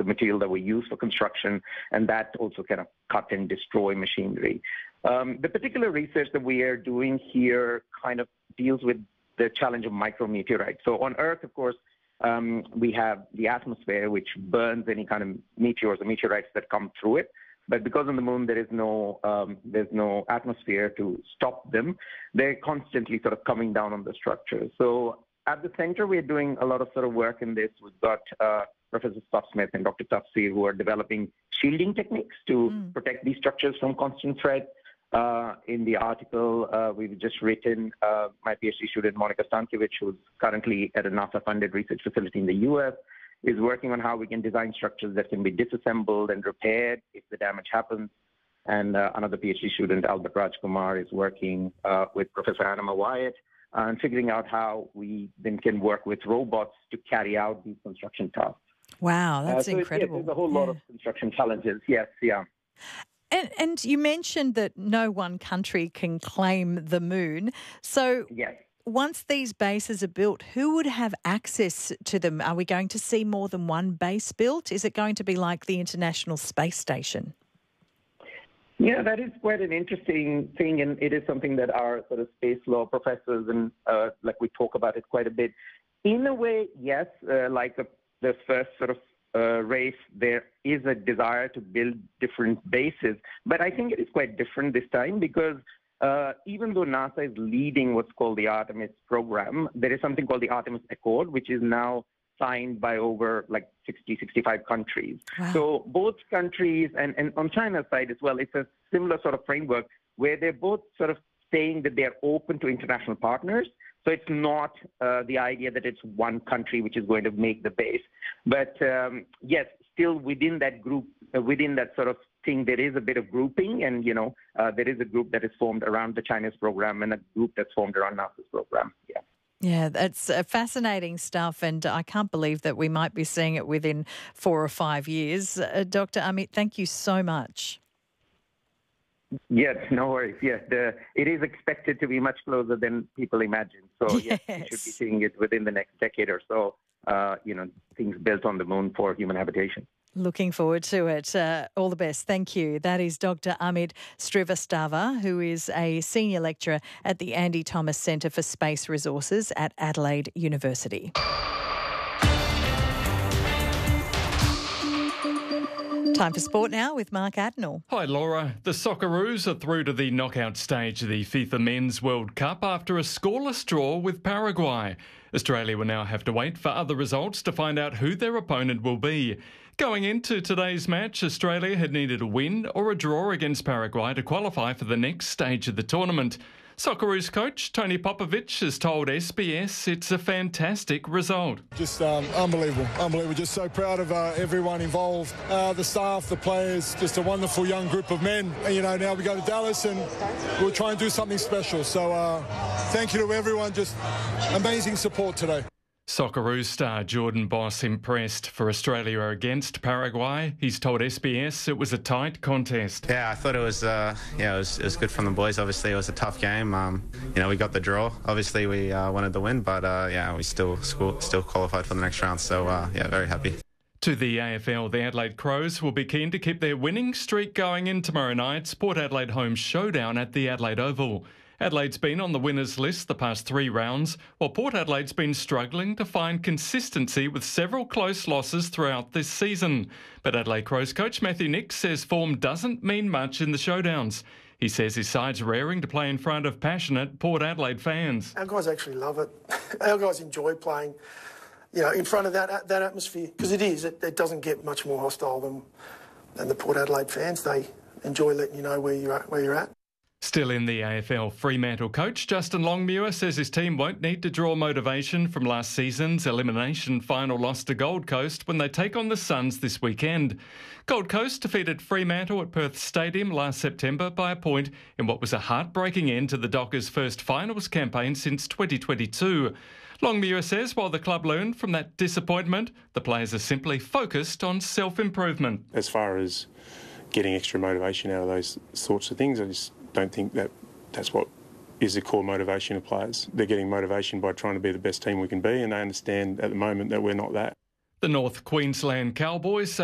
material that we use for construction, and that also kind of cut and destroy machinery. The particular research that we are doing here kind of deals with the challenge of micrometeorites. So on Earth, of course, we have the atmosphere, which burns any kind of meteors or meteorites that come through it. But because on the moon there's no atmosphere to stop them, they're constantly sort of coming down on the structure. So at the center, we're doing a lot of sort of work in this. We've got Professor Scott Smith and Dr. Tafsir who are developing shielding techniques to protect these structures from constant threat. In the article we've just written, my PhD student Monica Stankiewicz, who's currently at a NASA-funded research facility in the U.S., is working on how we can design structures that can be disassembled and repaired if the damage happens. And another PhD student, Albert Rajkumar, is working with Professor Anna Wyatt and figuring out how we then can work with robots to carry out these construction tasks. Wow, that's incredible. There's a whole lot of construction challenges. Yes, yeah. And you mentioned that no one country can claim the moon. So yes. Once these bases are built, who would have access to them? Are we going to see more than one base built? Is it going to be like the International Space Station? Yeah, that is quite an interesting thing, and it is something that our sort of space law professors and like we talk about it quite a bit. In a way, yes, like the first sort of race, there is a desire to build different bases, but I think it is quite different this time because even though NASA is leading what's called the Artemis program, there is something called the Artemis Accord, which is now signed by over like 60, 65 countries. Wow. So both countries, and on China's side as well, it's a similar sort of framework where they're both sort of saying that they're open to international partners. So it's not the idea that it's one country which is going to make the base. But yes, still within that group, within that sort of thing, there is a bit of grouping. And, there is a group that is formed around the Chinese program and a group that's formed around NASA's program. Yeah. Yeah, that's fascinating stuff, and I can't believe that we might be seeing it within 4 or 5 years. Dr. Amit, thank you so much. Yes, no worries. Yes, it is expected to be much closer than people imagine. So yes, we should be seeing it within the next decade or so, things built on the moon for human habitation. Looking forward to it. All the best. Thank you. That is Dr. Amit Srivastava, who is a senior lecturer at the Andy Thomas Centre for Space Resources at Adelaide University. Time for sport now with Mark Adnall. Hi Laura. The Socceroos are through to the knockout stage of the FIFA Men's World Cup after a scoreless draw with Paraguay. Australia will now have to wait for other results to find out who their opponent will be. Going into today's match, Australia had needed a win or a draw against Paraguay to qualify for the next stage of the tournament. Socceroos coach Tony Popovic has told SBS it's a fantastic result. Just unbelievable. Just so proud of everyone involved, the staff, the players, just a wonderful young group of men. And, now we go to Dallas and we'll try and do something special. So thank you to everyone. Just amazing support today. Socceroos star Jordan Boss impressed for Australia against Paraguay. He's told SBS it was a tight contest. Yeah, I thought it was, it was good from the boys. Obviously, it was a tough game. We got the draw. Obviously, we wanted the win, but we still qualified for the next round. So very happy. To the AFL, the Adelaide Crows will be keen to keep their winning streak going in tomorrow night's Port Adelaide home showdown at the Adelaide Oval. Adelaide's been on the winners list the past 3 rounds, while Port Adelaide's been struggling to find consistency with several close losses throughout this season. But Adelaide Crows coach Matthew Nicks says form doesn't mean much in the showdowns. He says his side's raring to play in front of passionate Port Adelaide fans. Our guys actually love it. Our guys enjoy playing, in front of that atmosphere, because it doesn't get much more hostile than the Port Adelaide fans. They enjoy letting you know where you're at. Still in the AFL, Fremantle coach Justin Longmuir says his team won't need to draw motivation from last season's elimination final loss to Gold Coast when they take on the Suns this weekend. Gold Coast defeated Fremantle at Perth Stadium last September by a point in what was a heartbreaking end to the Dockers' first finals campaign since 2022. Longmuir says while the club learned from that disappointment, the players are simply focused on self-improvement. As far as getting extra motivation out of those sorts of things, I just don't think that's what is the core motivation of players. They're getting motivation by trying to be the best team we can be, and they understand at the moment that we're not that. The North Queensland Cowboys